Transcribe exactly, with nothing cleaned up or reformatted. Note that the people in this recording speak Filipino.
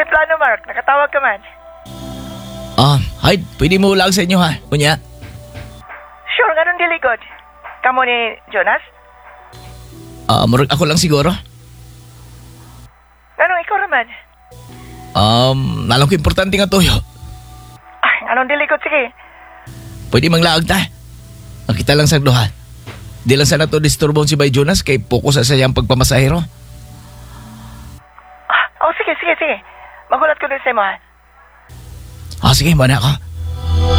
plano, Mark? Nakatawag ka man. Ah, Hyde, pwede mo lang sa inyo ha. Kunya. Sure, nga nung diligod. Kamu ni Jonas? Ah, murag ako lang siguro. Anong ikaw naman? Um, nalang ko importante nga toyo. Ay, anong diligod? Sige. Pwede manglaag ta. Nakita lang sa duha. Di lang sana to disturbon si Bay Jonas kay focus sa sayang pagpamasahero. Ah, oh, sige, sige, sige. Magulat ko din sa mo, ha? Ah, sige, mana ka.